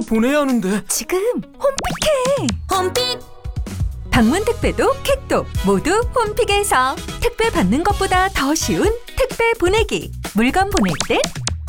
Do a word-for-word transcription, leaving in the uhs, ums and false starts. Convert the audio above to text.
보내야 하는데. 지금 홈픽해. 홈픽! 방문 택배도 캣도 모두 홈픽에서 택배 받는 것보다 더 쉬운 택배 보내기. 물건 보낼 땐